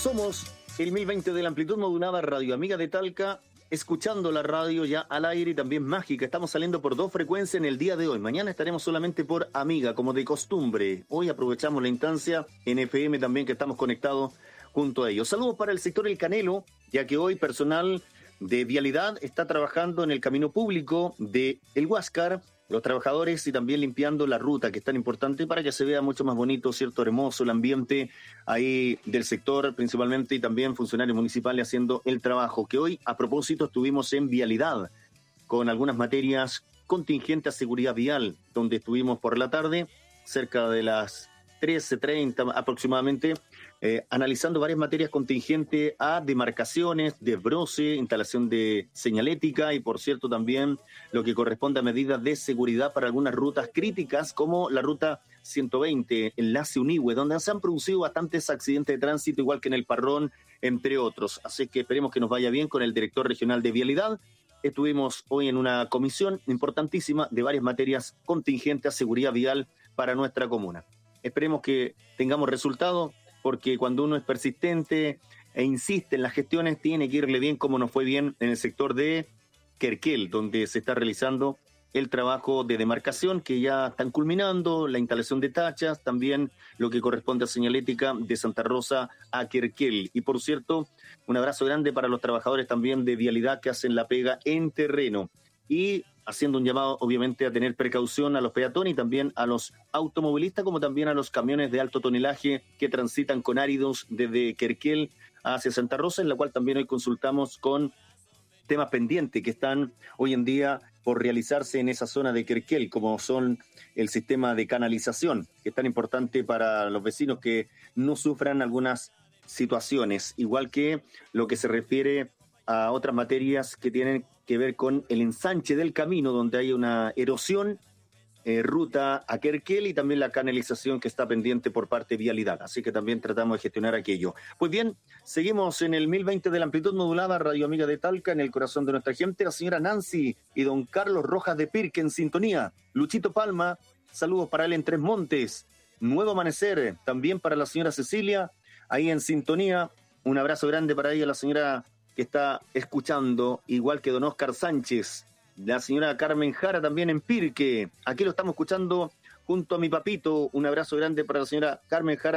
Somos el 1020 de la amplitud modulada, Radio Amiga de Talca, escuchando la radio ya al aire y también mágica. Estamos saliendo por 2 frecuencias en el día de hoy. Mañana estaremos solamente por Amiga, como de costumbre. Hoy aprovechamos la instancia en FM también, que estamos conectados junto a ellos. Saludos para el sector El Canelo, ya que hoy personal de vialidad está trabajando en el camino público de El Huáscar, los trabajadores, y también limpiando la ruta, que es tan importante para que se vea mucho más bonito, cierto, hermoso el ambiente ahí del sector principalmente, y también funcionarios municipales haciendo el trabajo, que hoy a propósito estuvimos en vialidad con algunas materias contingentes a seguridad vial, donde estuvimos por la tarde, cerca de las 13:30 aproximadamente, analizando varias materias contingentes a demarcaciones, desbroce, instalación de señalética y, por cierto, también lo que corresponde a medidas de seguridad para algunas rutas críticas, como la ruta 120, enlace Unihue, donde se han producido bastantes accidentes de tránsito, igual que en el Parrón, entre otros. Así que esperemos que nos vaya bien con el director regional de Vialidad. Estuvimos hoy en una comisión importantísima de varias materias contingentes a seguridad vial para nuestra comuna. Esperemos que tengamos resultados, porque cuando uno es persistente e insiste en las gestiones, tiene que irle bien, como nos fue bien en el sector de Querquel, donde se está realizando el trabajo de demarcación, que ya están culminando, la instalación de tachas, también lo que corresponde a señalética de Santa Rosa a Querquel. Y por cierto, un abrazo grande para los trabajadores también de vialidad que hacen la pega en terreno. Y haciendo un llamado, obviamente, a tener precaución a los peatones y también a los automovilistas, como también a los camiones de alto tonelaje que transitan con áridos desde Querquel hacia Santa Rosa, en la cual también hoy consultamos con temas pendientes que están hoy en día por realizarse en esa zona de Querquel, como son el sistema de canalización, que es tan importante para los vecinos que no sufran algunas situaciones, igual que lo que se refiere a otras materias que tienen que ver con el ensanche del camino, donde hay una erosión, ruta a Querquel, y también la canalización que está pendiente por parte de Vialidad. Así que también tratamos de gestionar aquello. Pues bien, seguimos en el 1020 de la amplitud modulada, Radio Amiga de Talca, en el corazón de nuestra gente. La señora Nancy y don Carlos Rojas de Pirque en sintonía. Luchito Palma, saludos para él en Tres Montes. Nuevo amanecer, también para la señora Cecilia, ahí en sintonía. Un abrazo grande para ella, la señora que está escuchando, igual que don Oscar Sánchez, la señora Carmen Jara también en Pirque. Aquí lo estamos escuchando junto a mi papito. Un abrazo grande para la señora Carmen Jara